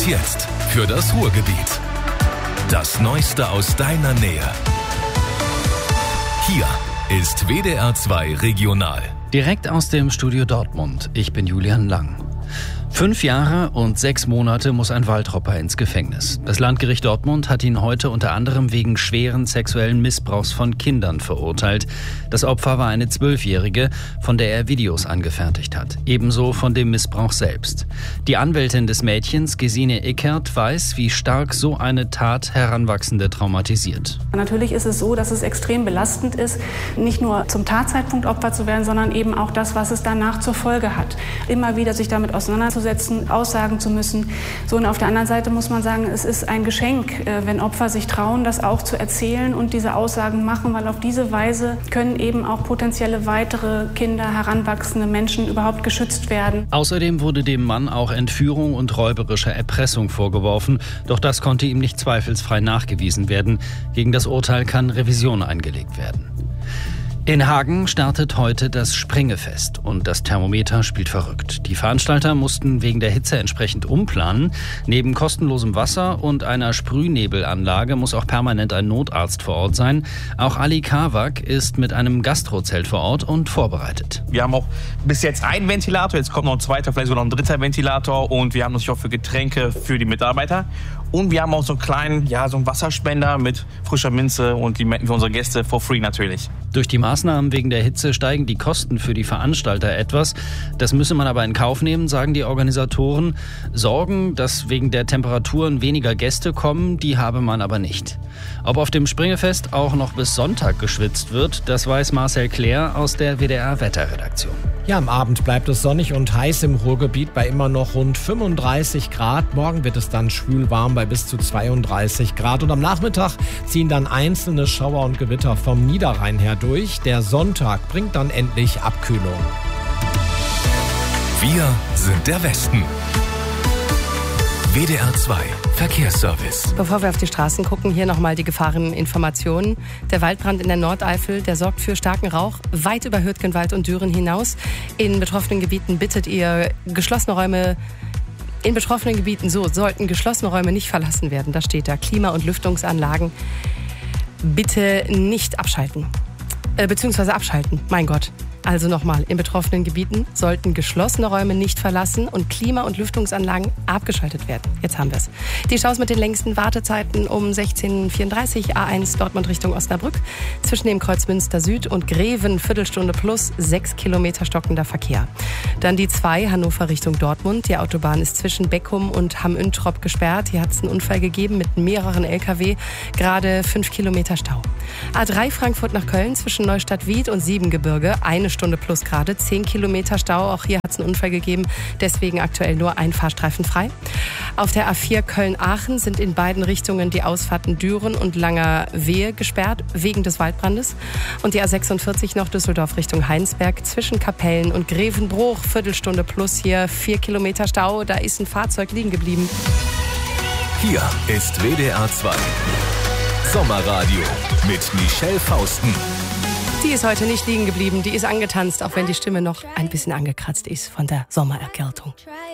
Was jetzt für das Ruhrgebiet? Das Neueste aus deiner Nähe. Hier ist WDR 2 Regional. Direkt aus dem Studio Dortmund. Ich bin Julian Lang. 5 Jahre und 6 Monate muss ein Waldropper ins Gefängnis. Das Landgericht Dortmund hat ihn heute unter anderem wegen schweren sexuellen Missbrauchs von Kindern verurteilt. Das Opfer war eine 12-Jährige, von der er Videos angefertigt hat. Ebenso von dem Missbrauch selbst. Die Anwältin des Mädchens, Gesine Ickert, weiß, wie stark so eine Tat Heranwachsende traumatisiert. Natürlich ist es so, dass es extrem belastend ist, nicht nur zum Tatzeitpunkt Opfer zu werden, sondern eben auch das, was es danach zur Folge hat. Immer wieder sich damit auseinanderzusetzen, Aussagen zu müssen. So, und auf der anderen Seite muss man sagen, es ist ein Geschenk, wenn Opfer sich trauen, das auch zu erzählen und diese Aussagen machen, weil auf diese Weise können eben auch potenzielle weitere Kinder, heranwachsende Menschen überhaupt geschützt werden. Außerdem wurde dem Mann auch Entführung und räuberische Erpressung vorgeworfen. Doch das konnte ihm nicht zweifelsfrei nachgewiesen werden. Gegen das Urteil kann Revision eingelegt werden. In Hagen startet heute das Springefest und das Thermometer spielt verrückt. Die Veranstalter mussten wegen der Hitze entsprechend umplanen. Neben kostenlosem Wasser und einer Sprühnebelanlage muss auch permanent ein Notarzt vor Ort sein. Auch Ali Kawak ist mit einem Gastrozelt vor Ort und vorbereitet. Wir haben auch bis jetzt einen Ventilator, jetzt kommt noch ein zweiter, vielleicht sogar noch ein dritter Ventilator und wir haben natürlich auch für Getränke für die Mitarbeiter. Und wir haben auch so einen kleinen, so einen Wasserspender mit frischer Minze und die merken für unsere Gäste for free natürlich. Durch die Maßnahmen wegen der Hitze steigen die Kosten für die Veranstalter etwas. Das müsse man aber in Kauf nehmen, sagen die Organisatoren. Sorgen, dass wegen der Temperaturen weniger Gäste kommen, die habe man aber nicht. Ob auf dem Springefest auch noch bis Sonntag geschwitzt wird, das weiß Marcel Claire aus der WDR-Wetterredaktion. Ja, am Abend bleibt es sonnig und heiß im Ruhrgebiet bei immer noch rund 35 Grad. Morgen wird es dann schwül warm bei bis zu 32 Grad. Und am Nachmittag ziehen dann einzelne Schauer und Gewitter vom Niederrhein her durch. Der Sonntag bringt dann endlich Abkühlung. Wir sind der Westen. WDR 2 Verkehrsservice. Bevor wir auf die Straßen gucken, hier nochmal die Gefahreninformationen. Der Waldbrand in der Nordeifel, der sorgt für starken Rauch weit über Hürtgenwald und Düren hinaus. In betroffenen Gebieten bittet ihr sollten geschlossene Räume nicht verlassen werden. Da steht da, Klima- und Lüftungsanlagen bitte nicht abschalten. Beziehungsweise abschalten, mein Gott. Also nochmal, in betroffenen Gebieten sollten geschlossene Räume nicht verlassen und Klima- und Lüftungsanlagen abgeschaltet werden. Jetzt haben wir es. Die Staus mit den längsten Wartezeiten um 16:34 A1 Dortmund Richtung Osnabrück. Zwischen dem Kreuz Münster Süd und Greven Viertelstunde plus 6 Kilometer stockender Verkehr. Dann die 2 Hannover Richtung Dortmund. Die Autobahn ist zwischen Beckum und Hamm-Üntrop gesperrt. Hier hat es einen Unfall gegeben mit mehreren LKW. Gerade 5 Kilometer Stau. A3 Frankfurt nach Köln zwischen Neustadt-Wied und Siebengebirge. 1 Stunde plus gerade, 10 Kilometer Stau. Auch hier hat es einen Unfall gegeben, deswegen aktuell nur ein Fahrstreifen frei. Auf der A4 Köln-Aachen sind in beiden Richtungen die Ausfahrten Düren und Langerwehe gesperrt, wegen des Waldbrandes. Und die A46 noch Düsseldorf Richtung Heinsberg zwischen Kapellen und Grevenbruch. Viertelstunde plus hier, 4 Kilometer Stau. Da ist ein Fahrzeug liegen geblieben. Hier ist WDR 2 Sommerradio mit Michelle Fausten. Die ist heute nicht liegen geblieben, die ist angetanzt, auch wenn die Stimme noch ein bisschen angekratzt ist von der Sommererkältung.